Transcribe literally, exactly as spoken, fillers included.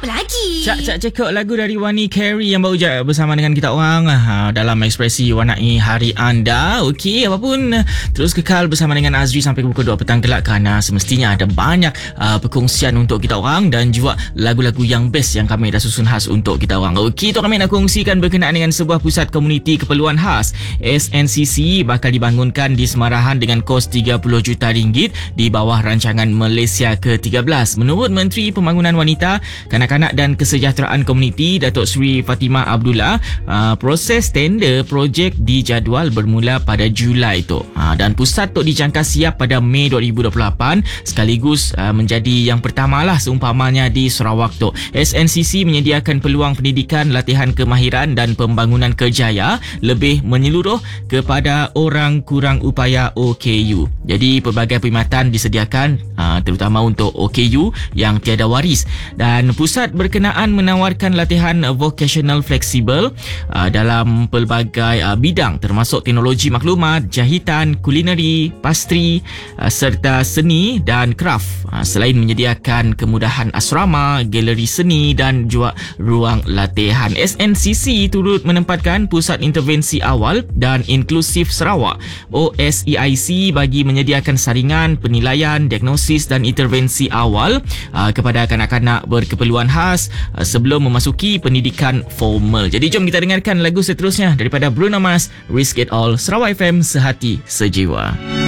apa lagi? Cak cak cekok lagu dari Wani Carey yang baru je bersama dengan kita orang ha, dalam ekspresi warnai hari anda. Okey, apapun terus kekal bersama dengan Azri sampai pukul dua petang kelak kerana semestinya ada banyak uh, perkongsian untuk kita orang dan juga lagu-lagu yang best yang kami dah susun khas untuk kita orang. Okey, tu kami nak kongsikan berkenaan dengan sebuah pusat komuniti keperluan khas. S N C C bakal dibangunkan di Semarahan dengan kos tiga puluh juta ringgit di bawah rancangan Malaysia ke tiga belas. Menurut Menteri Pembangunan Wanita, Kanak-Kanak dan Kesejahteraan Komuniti Datuk Seri Fatimah Abdullah, uh, proses tender projek dijadual bermula pada Julai tu. Uh, dan pusat tu dijangka siap pada Mei dua ribu dua puluh lapan sekaligus uh, menjadi yang pertamalah seumpamanya di Sarawak tu. S N C C menyediakan peluang pendidikan, latihan kemahiran dan pembangunan kerjaya lebih menyeluruh kepada orang kurang upaya O K U. Jadi pelbagai perkhidmatan disediakan uh, terutama untuk O K U yang tiada waris, dan pusat berkenaan menawarkan latihan vocational fleksibel uh, dalam pelbagai uh, bidang termasuk teknologi maklumat, jahitan, kulineri, pastri uh, serta seni dan kraf, uh, selain menyediakan kemudahan asrama, galeri seni dan juga ruang latihan. S N C C turut menempatkan Pusat Intervensi Awal dan Inklusif Sarawak O S E I C bagi menyediakan saringan, penilaian, diagnosis dan intervensi awal uh, kepada kanak-kanak berkeperluan khas uh, sebelum memasuki pendidikan formal. Jadi jom kita dengarkan lagu seterusnya daripada Bruno Mars, Risk It All, Sarawak F M, sehati sejiwa.